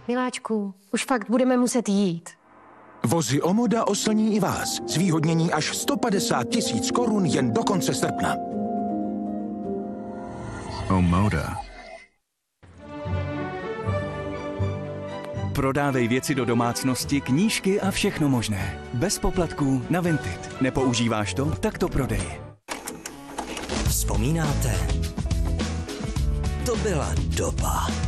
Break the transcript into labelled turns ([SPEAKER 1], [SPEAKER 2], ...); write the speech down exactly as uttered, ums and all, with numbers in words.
[SPEAKER 1] Miláčku, už fakt budeme muset jít.
[SPEAKER 2] Vozy Omoda oslní i vás. Zvýhodnění až sto padesát tisíc korun jen do konce srpna.
[SPEAKER 3] Omoda. Prodávej věci do domácnosti, knížky a všechno možné. Bez poplatků na Vinted. Nepoužíváš to? Tak to prodej.
[SPEAKER 4] Vzpomínáte? To byla doba.